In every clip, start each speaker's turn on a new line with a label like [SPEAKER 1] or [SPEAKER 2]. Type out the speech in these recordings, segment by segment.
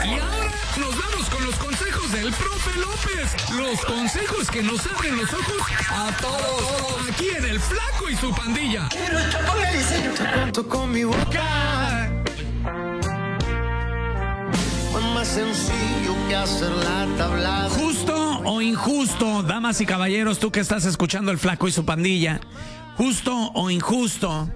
[SPEAKER 1] Y ahora nos vamos con los consejos del profe López. Los consejos que nos abren los ojos a todos. Aquí en El Flaco y su Pandilla.
[SPEAKER 2] Te cuento con mi boca. Fue más sencillo que hacer la tablada.
[SPEAKER 3] Justo o injusto, damas y caballeros, tú que estás escuchando El Flaco y su Pandilla. Justo o injusto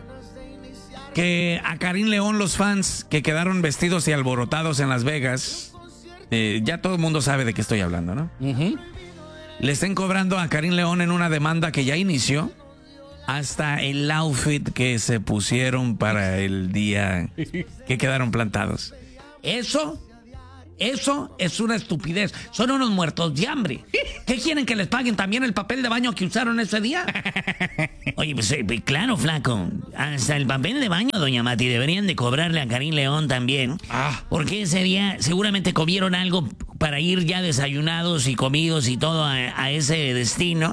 [SPEAKER 3] que a Karim León los fans que quedaron vestidos y alborotados en Las Vegas, ya todo el mundo sabe de qué estoy hablando, ¿no? Le estén cobrando a Karim León en una demanda que ya inició hasta el outfit que se pusieron para el día que quedaron plantados. Eso es una estupidez. Son unos muertos de hambre. ¿Qué quieren, que les paguen también el papel de baño que usaron ese día? Oye, pues claro, Flaco. Hasta el papel de baño, doña Mati, deberían de cobrarle a Karim León también. Porque ese día seguramente comieron algo para ir ya desayunados y comidos y todo a ese destino.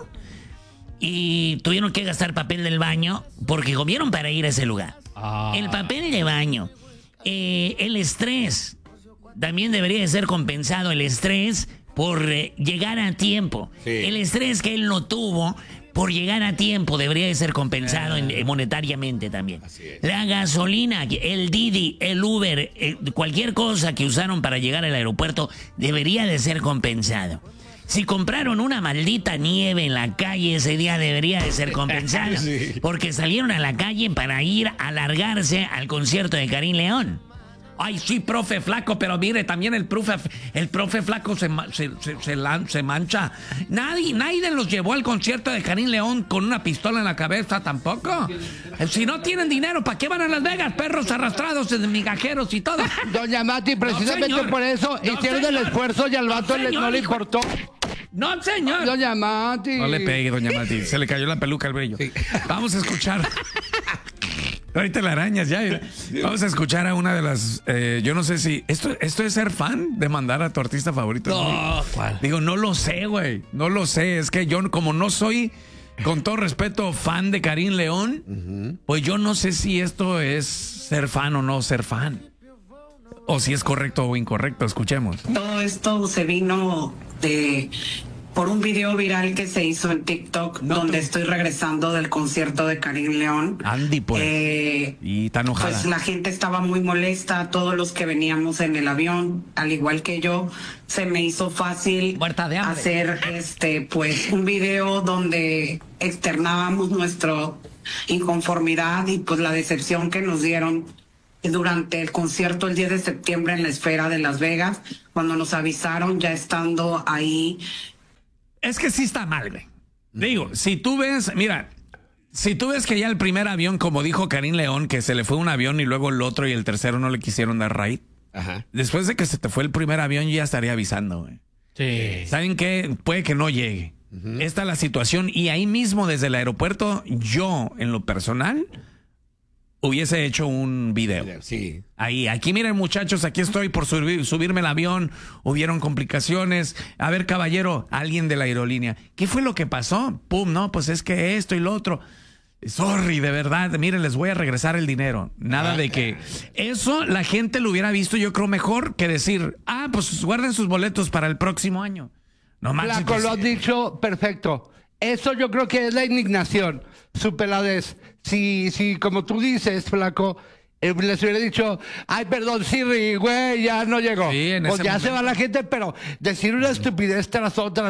[SPEAKER 3] Y tuvieron que gastar papel del baño porque comieron para ir a ese lugar. El papel de baño. El estrés. También debería de ser compensado, el estrés por llegar a tiempo. Sí. El estrés que él no tuvo por llegar a tiempo debería de ser compensado monetariamente también. La gasolina, el Didi, el Uber, cualquier cosa que usaron para llegar al aeropuerto debería de ser compensado. Si compraron una maldita nieve en la calle ese día debería de ser compensado. Sí. Porque salieron a la calle para ir a largarse al concierto de Karim León. Ay, sí, profe Flaco, pero mire, también el profe Flaco se mancha. Nadie los llevó al concierto de Karim León con una pistola en la cabeza tampoco. Si no tienen dinero, ¿para qué van a Las Vegas? Perros arrastrados, migajeros y todo.
[SPEAKER 4] Doña Mati, precisamente por eso hicieron el esfuerzo y al vato no le importó.
[SPEAKER 3] No, señor.
[SPEAKER 4] Doña Mati.
[SPEAKER 3] No le pegue, doña Mati. Se le cayó la peluca al brillo. Sí. Vamos a escuchar. Ahorita la arañas ya. Vamos a escuchar a una de las... yo no sé si... ¿Esto es ser fan de mandar a tu artista favorito?
[SPEAKER 4] No, ¿cuál?
[SPEAKER 3] Digo, no lo sé, güey. No lo sé. Es que yo, como no soy, con todo respeto, fan de Karim León, pues yo no sé si esto es ser fan o no ser fan. O si es correcto o incorrecto. Escuchemos.
[SPEAKER 5] Todo esto se vino por un video viral que se hizo en TikTok, donde estoy regresando del concierto de Karim León.
[SPEAKER 3] Andy, pues. Y está enojada.
[SPEAKER 5] Pues la gente estaba muy molesta, todos los que veníamos en el avión, al igual que yo, se me hizo fácil hacer pues un video donde externábamos nuestra inconformidad y pues la decepción que nos dieron durante el concierto el 10 de septiembre en la Esfera de Las Vegas, cuando nos avisaron ya estando ahí.
[SPEAKER 3] Es que sí está mal, güey. Digo, si tú ves que ya el primer avión, como dijo Karim León, que se le fue un avión y luego el otro y el tercero no le quisieron dar ride. Después de que se te fue el primer avión, yo ya estaría avisando, güey. Sí. ¿Saben qué? Puede que no llegue. Esta es la situación. Y ahí mismo, desde el aeropuerto, yo, en lo personal, hubiese hecho un video. Sí. Aquí miren, muchachos, aquí estoy por subirme al avión. Hubieron complicaciones. A ver, caballero, alguien de la aerolínea, ¿qué fue lo que pasó? Pum, no, pues es que esto y lo otro. Sorry, de verdad, miren, les voy a regresar el dinero. Nada de que... Eso la gente lo hubiera visto, yo creo, mejor que decir, pues guarden sus boletos para el próximo año. No más.
[SPEAKER 4] Flaco, pues, lo has dicho perfecto. Eso yo creo que es la indignación, su peladez. Si como tú dices, Flaco, les hubiera dicho, ay, perdón, Siri, güey, ya no llegó. Sí, pues ya se va la gente, pero decir una estupidez tras otra,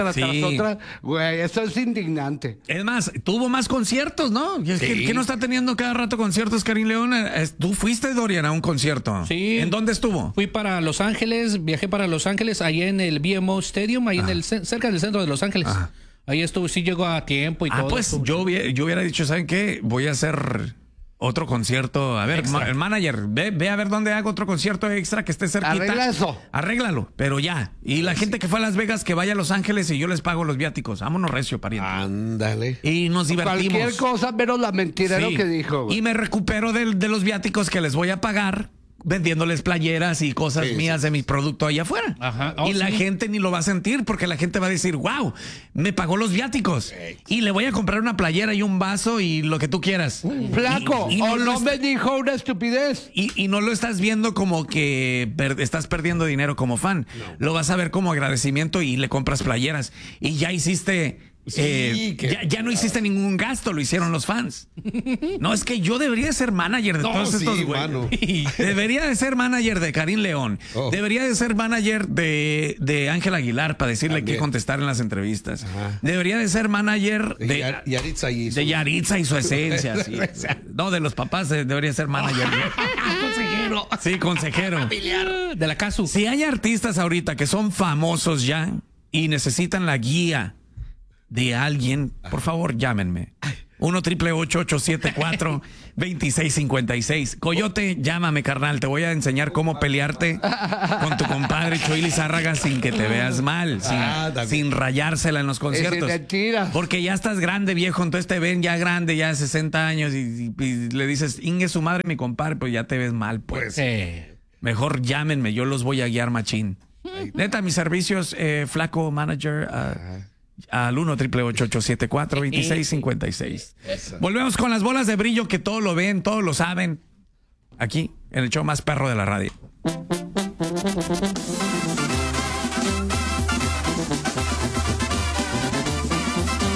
[SPEAKER 4] güey, eso es indignante.
[SPEAKER 3] Es más, tuvo más conciertos, ¿no? ¿Qué no está teniendo cada rato conciertos, Karim León? Tú fuiste, Dorian, a un concierto.
[SPEAKER 6] Sí.
[SPEAKER 3] ¿En dónde estuvo?
[SPEAKER 6] Fui para Los Ángeles, viajé para Los Ángeles, ahí en el BMO Stadium, ahí cerca del centro de Los Ángeles. Ahí estuvo, sí llegó a tiempo y todo.
[SPEAKER 3] Pues yo hubiera dicho, ¿saben qué? Voy a hacer otro concierto. A ver, el manager, ve a ver dónde hago otro concierto extra que esté cerquita.
[SPEAKER 4] Arregla eso.
[SPEAKER 3] Arréglalo, pero ya. Y la gente que fue a Las Vegas, que vaya a Los Ángeles y yo les pago los viáticos. Vámonos recio, pariente.
[SPEAKER 4] Ándale.
[SPEAKER 3] Y nos divertimos.
[SPEAKER 4] Cualquier cosa menos la mentira que dijo.
[SPEAKER 3] Güey. Y me recupero de los viáticos que les voy a pagar vendiéndoles playeras y cosas mías de mi producto allá afuera.
[SPEAKER 6] Ajá.
[SPEAKER 3] Y la gente ni lo va a sentir porque la gente va a decir, wow, me pagó los viáticos y le voy a comprar una playera y un vaso y lo que tú quieras.
[SPEAKER 4] Flaco,
[SPEAKER 3] Y
[SPEAKER 4] o
[SPEAKER 3] lo
[SPEAKER 4] no me dijo una estupidez.
[SPEAKER 3] y no lo estás viendo como que estás perdiendo dinero como fan. Lo vas a ver como agradecimiento y le compras playeras. Y ya hiciste... ya no hiciste ningún gasto, lo hicieron los fans. No, es que yo debería de ser manager de todos estos güeyes. Debería de ser manager de Karim León. Debería de ser manager de Ángel Aguilar para decirle qué contestar en las entrevistas. Debería de ser manager de Yaritza y su esencia. Sí. No, de los papás debería ser manager.
[SPEAKER 6] Consejero.
[SPEAKER 3] Sí, consejero.
[SPEAKER 6] De la CASU.
[SPEAKER 3] Si hay artistas ahorita que son famosos ya y necesitan la guía de alguien, por favor, llámenme. 1-888-874-2656. Coyote, llámame, carnal. Te voy a enseñar cómo pelearte con tu compadre Chuy Lizárraga sin que te veas mal, sin rayársela en los conciertos.
[SPEAKER 4] Es mentira.
[SPEAKER 3] Porque ya estás grande, viejo. Entonces te ven ya grande, ya 60 años, y le dices, ingue su madre, mi compadre, pues ya te ves mal, pues. Mejor llámenme, yo los voy a guiar machín. Neta, mis servicios, flaco manager, al 1-888-874-2656. Volvemos con las bolas de brillo que todo lo ven, todos lo saben. Aquí, en el show más perro de la radio.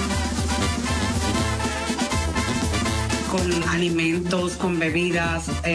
[SPEAKER 5] Con alimentos, con bebidas,